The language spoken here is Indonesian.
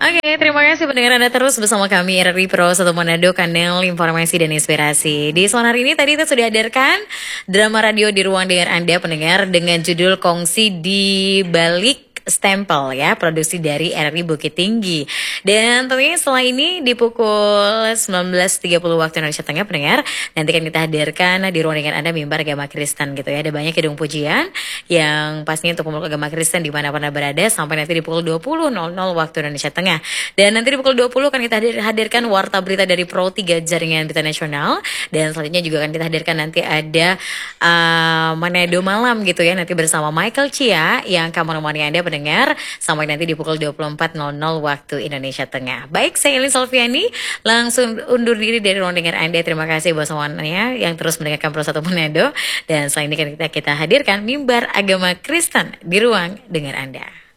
Oke, terima kasih pendengar Anda terus bersama kami RRI Pro 1 Manado, kanal informasi dan inspirasi. Di sore hari ini tadi kita sudah hadirkan drama radio di ruang dengar Anda pendengar dengan judul Kongsi di Balik Stempel ya, produksi dari RRI Bukit Tinggi. Dan tentunya setelah ini di pukul 19.30 waktu Indonesia Tengah pendengar, nanti kan kita hadirkan di ruang dengar Anda mimbar agama Kristen gitu ya. Ada banyak kidung pujian yang pastinya untuk pemeluk agama Kristen dimanapun Anda berada sampai nanti di pukul 20.00 waktu Indonesia Tengah. Dan nanti di pukul 20 akan kita hadirkan warta berita dari Pro 3 Jaringan Berita Nasional. Dan selanjutnya juga akan kita hadirkan nanti ada Manado Malam gitu ya, nanti bersama Michael Chia yang akan menemani Anda pendengar sampai nanti di pukul 24.00 waktu Indonesia Tengah. Baik, saya Elin Solviani langsung undur diri dari ruang dengar Anda. Terima kasih buat semuanya yang terus mendengarkan Pro 1 Manado. Dan selain ini kan kita hadirkan mimbar agama Kristen di ruang dengar Anda.